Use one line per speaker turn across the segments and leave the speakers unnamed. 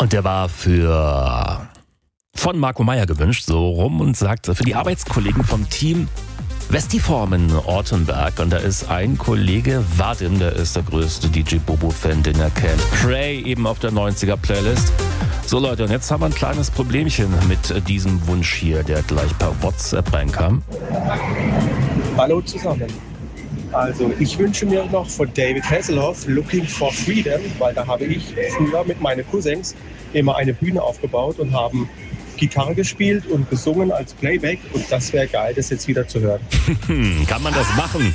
Und der war von Marco Meyer gewünscht, so rum, und sagte für die Arbeitskollegen vom Team Vestiform in Ortenberg. Und da ist ein Kollege, Vadim, der ist der größte DJ Bobo-Fan, den er kennt. Prey eben auf der 90er-Playlist. So Leute, und jetzt haben wir ein kleines Problemchen mit diesem Wunsch hier, der gleich per WhatsApp reinkam.
Hallo zusammen. Also ich wünsche mir noch von David Hasselhoff Looking for Freedom, weil da habe ich früher mit meinen Cousins immer eine Bühne aufgebaut und haben Gitarre gespielt und gesungen als Playback, und das wäre geil, das jetzt wieder zu hören.
Kann man das machen?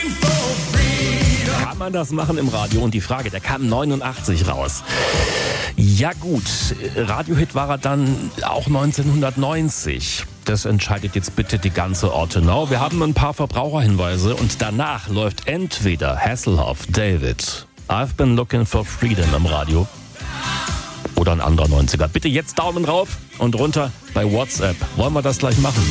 Kann man das machen im Radio? Und die Frage, der kam 89 raus. Ja gut, Radiohit war er dann auch 1990. Das entscheidet jetzt bitte die ganze Ortenau. Wir haben ein paar Verbraucherhinweise und danach läuft entweder Hasselhoff, David, I've been looking for freedom im Radio, oder ein anderer 90er. Bitte jetzt Daumen rauf und runter bei WhatsApp. Wollen wir das gleich machen?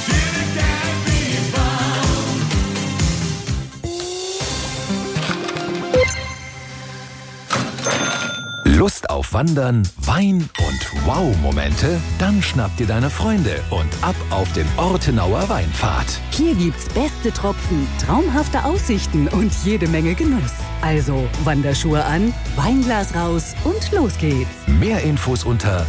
Lust auf Wandern, Wein und Wow-Momente? Dann schnapp dir deine Freunde und ab auf den Ortenauer Weinpfad.
Hier gibt's beste Tropfen, traumhafte Aussichten und jede Menge Genuss. Also Wanderschuhe an, Weinglas raus und los geht's.
Mehr Infos unter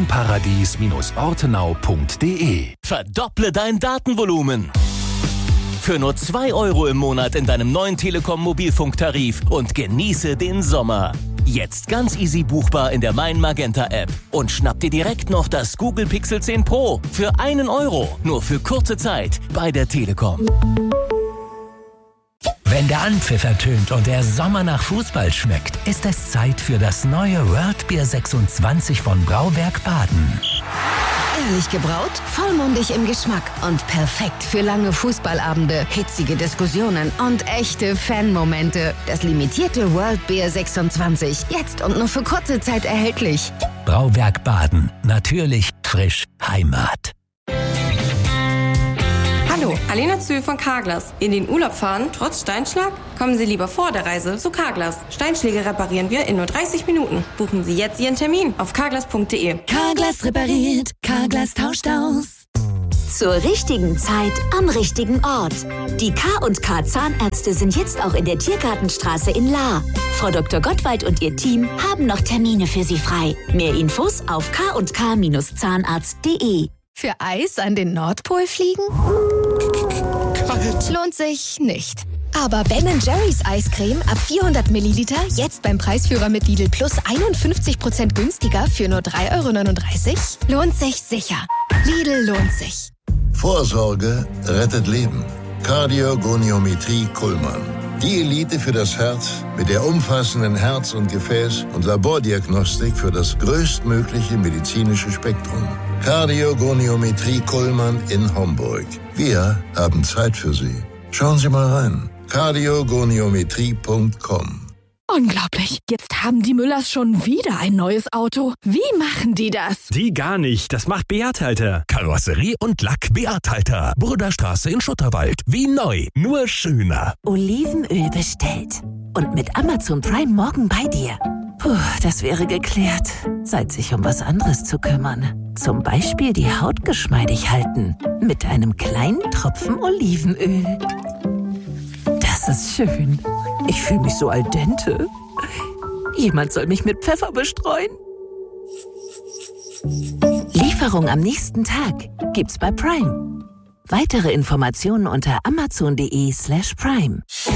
weinparadies-ortenau.de.
Verdopple dein Datenvolumen. Für nur 2 € im Monat in deinem neuen Telekom Mobilfunktarif und genieße den Sommer. Jetzt ganz easy buchbar in der Mein Magenta App. Und schnapp dir direkt noch das Google Pixel 10 Pro für 1 €. Nur für kurze Zeit bei der Telekom.
Wenn der Anpfiff ertönt und der Sommer nach Fußball schmeckt, ist es Zeit für das neue World Beer 26 von Brauwerk Baden.
Ehrlich gebraut, vollmundig im Geschmack und perfekt für lange Fußballabende, hitzige Diskussionen und echte Fanmomente. Das limitierte World Beer 26, jetzt und nur für kurze Zeit erhältlich.
Brauwerk Baden, natürlich frisch Heimat.
Hallo, Alena Zühl von Carglass. In den Urlaub fahren, trotz Steinschlag? Kommen Sie lieber vor der Reise zu Carglass. Steinschläge reparieren wir in nur 30 Minuten. Buchen Sie jetzt Ihren Termin auf carglass.de.
Carglass repariert, Carglass tauscht aus.
Zur richtigen Zeit am richtigen Ort. Die K&K Zahnärzte sind jetzt auch in der Tiergartenstraße in Lahr. Frau Dr. Gottwald und ihr Team haben noch Termine für Sie frei. Mehr Infos auf kk-zahnarzt.de.
Für Eis an den Nordpol fliegen? Kalt. Lohnt sich nicht. Aber Ben & Jerry's Eiscreme ab 400 Milliliter jetzt beim Preisführer mit Lidl Plus 51% günstiger für nur 3,39 € lohnt sich sicher. Lidl lohnt sich.
Vorsorge rettet Leben. Kardiogoniometrie Kuhlmann. Die Elite für das Herz mit der umfassenden Herz- und Gefäß- und Labordiagnostik für das größtmögliche medizinische Spektrum. Kardiogoniometrie Kuhlmann in Homburg. Wir haben Zeit für Sie. Schauen Sie mal rein. kardiogoniometrie.com.
Unglaublich. Jetzt haben die Müllers schon wieder ein neues Auto. Wie machen die das?
Die gar nicht. Das macht Beat Halter.
Karosserie und Lack Beat Halter. Brüderstraße in Schutterwald. Wie neu, nur schöner.
Olivenöl bestellt. Und mit Amazon Prime morgen bei dir. Puh, das wäre geklärt. Zeit, sich um was anderes zu kümmern. Zum Beispiel die Haut geschmeidig halten. Mit einem kleinen Tropfen Olivenöl. Das ist schön. Ich fühle mich so al dente. Jemand soll mich mit Pfeffer bestreuen. Lieferung am nächsten Tag gibt's bei Prime. Weitere Informationen unter amazon.de/prime.